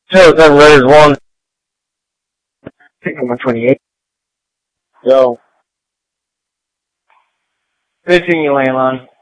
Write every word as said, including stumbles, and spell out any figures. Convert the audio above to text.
Two, seven, Raiders one. Signal one twenty-eight. Yo. Fishing you landline.